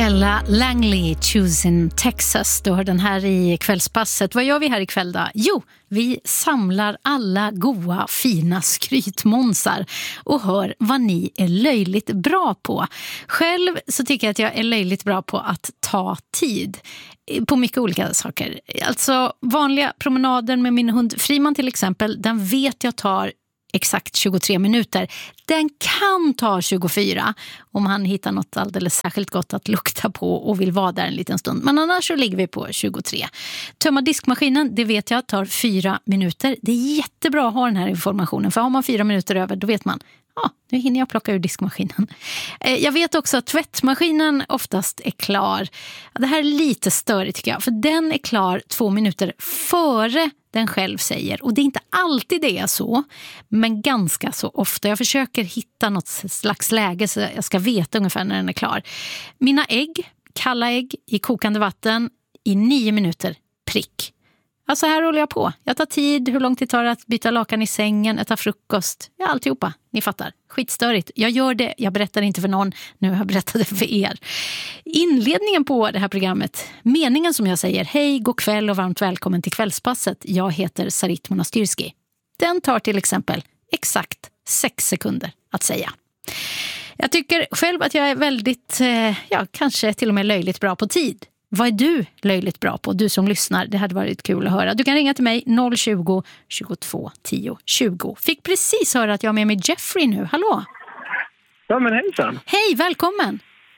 Ella Langley, Choosing Texas. Du har den här i kvällspasset. Vad gör vi här ikväll då? Jo, vi samlar alla goa, fina skrytmånsar och hör vad ni är löjligt bra på. Själv så tycker jag att jag är löjligt bra på att ta tid på mycket olika saker. Alltså vanliga promenader med min hund Friman till exempel, den vet jag tar exakt 23 minuter. Den kan ta 24 om han hittar något alldeles särskilt gott att lukta på och vill vara där en liten stund. Men annars så ligger vi på 23. Tömma diskmaskinen, det vet jag, tar 4 minuter. Det är jättebra att ha den här informationen, för har man 4 minuter över, då vet man, nu hinner jag plocka ur diskmaskinen. Jag vet också att tvättmaskinen oftast är klar. Det här är lite störigt tycker jag, för den är klar 2 minuter före den själv säger. Och det är inte alltid det är så, men ganska så ofta. Jag försöker hitta något slags läge så jag ska veta ungefär när den är klar. Mina ägg, kalla ägg i kokande vatten i 9 minuter prick. Alltså här håller jag på. Jag tar tid, hur lång tid tar det att byta lakan i sängen, äta frukost. Ja, alltihopa. Ni fattar. Skitstörigt. Jag gör det. Jag berättar inte för någon. Nu har jag berättat det för er. Inledningen på det här programmet. Meningen som jag säger. Hej, god kväll och varmt välkommen till kvällspasset. Jag heter Sarit Monastyrski. Den tar till exempel exakt 6 sekunder att säga. Jag tycker själv att jag är väldigt, kanske till och med löjligt bra på tid. Vad är du löjligt bra på? Du som lyssnar, det hade varit kul att höra. Du kan ringa till mig 020 22 10 20. Fick precis höra att jag är med mig Jeffrey nu. Hallå? Ja, men hejsan. Hej, välkommen.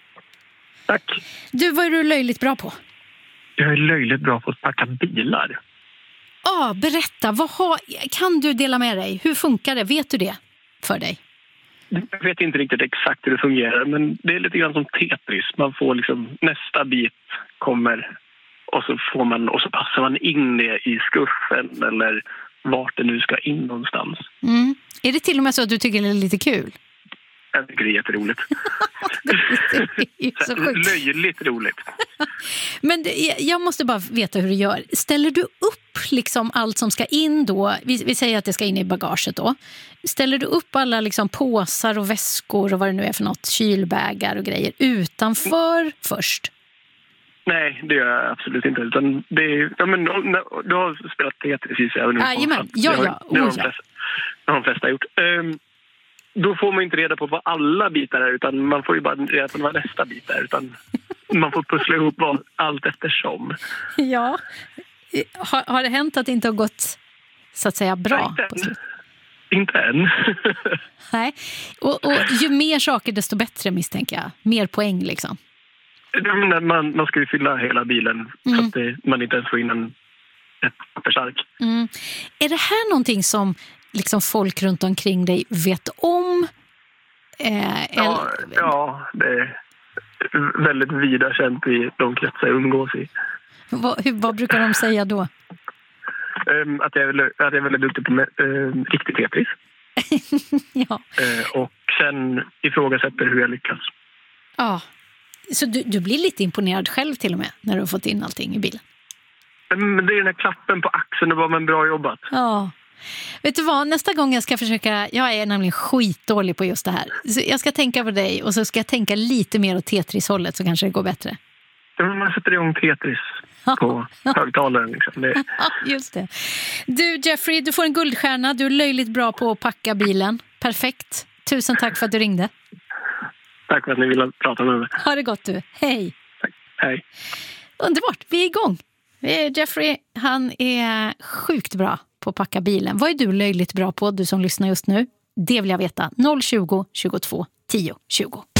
Tack. Du, vad är du löjligt bra på? Jag är löjligt bra på att packa bilar. Berätta. Kan du dela med dig? Hur funkar det? Vet du det för dig? Jag vet inte riktigt exakt hur det fungerar, men det är lite grann som Tetris. Man får liksom, nästa bit kommer och så passar man in det i skuffen eller vart det nu ska in någonstans. Mm. Är det till och med så att du tycker det är lite kul? Jag tycker det är jätteroligt. Det är så sjukt. Löjligt roligt. Men jag måste bara veta hur du gör. Ställer du upp liksom allt som ska in då? Vi säger att det ska in i bagaget då. Ställer du upp alla liksom påsar och väskor och vad det nu är för något, kylbägar och grejer utanför först? Nej, det gör jag absolut inte. Utan det är, men du har spelat Tetris i sig. Jajamän, Det har de flesta gjort. Då får man inte reda på vad alla bitar är, utan man får ju bara reda på vad nästa bit är. Utan man får pussla ihop allt eftersom. Ja. Har det hänt att det inte har gått så att säga bra? Inte än. Nej. Och ju mer saker desto bättre, misstänker jag. Mer poäng liksom. Man ska ju fylla hela bilen så att man inte ens får in ett pappersark. Mm. Är det här någonting som liksom folk runt omkring dig vet om? Ja, det är väldigt vida känt i de kretsar jag umgås i. Vad brukar de säga då? Att jag är väldigt duktig på riktigt Tetris. Ja. Och sen ifrågasätter hur jag lyckas. Ja, så du blir lite imponerad själv till och med när du har fått in allting i bilen? Men det är den här klappen på axeln och vad man bra jobbat. Ja. Vet du vad, nästa gång jag ska försöka, jag är nämligen skitdålig på just det här. Så jag ska tänka på dig och så ska jag tänka lite mer åt Tetris-hållet så kanske det går bättre. Man sätter igång Tetris på högtalaren. Liksom. Ja, just det. Du Jeffrey, du får en guldstjärna. Du är löjligt bra på att packa bilen. Perfekt. Tusen tack för att du ringde. Tack för att ni ville prata med mig. Ha det gott du. Hej. Tack. Hej. Underbart, vi är igång. Jeffrey, han är sjukt bra på att packa bilen. Vad är du löjligt bra på, du som lyssnar just nu? Det vill jag veta. 020 22 10 20.